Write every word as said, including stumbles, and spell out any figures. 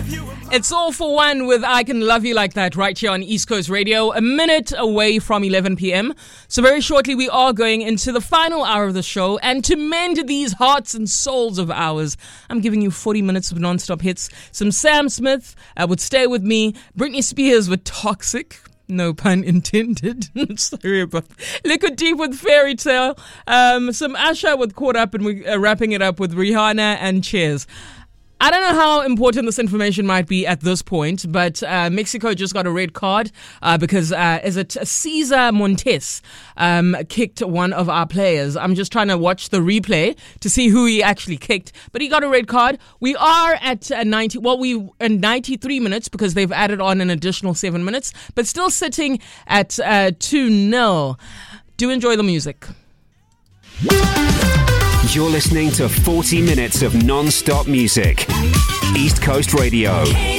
It's all for one with I Can Love You Like That right here on East Coast Radio, a minute away from eleven p.m. So very shortly we are going into the final hour of the show, and to mend these hearts and souls of ours, I'm giving you forty minutes of non-stop hits. Some Sam Smith uh, would Stay With Me, Britney Spears with Toxic, no pun intended. Sorry about Liquid Deep with Fairy Tale, um, some Asha with Caught Up, and we're uh, wrapping it up with Rihanna and Cheers. I don't know how important this information might be at this point, but uh, Mexico just got a red card uh, because uh, is it Cesar Montes um, kicked one of our players. I'm just trying to watch the replay to see who he actually kicked, but he got a red card. We are at uh, ninety. Well, we in ninety-three minutes because they've added on an additional seven minutes, but still sitting at uh, two nil. Do enjoy the music. You're listening to forty minutes of non-stop music. East Coast Radio.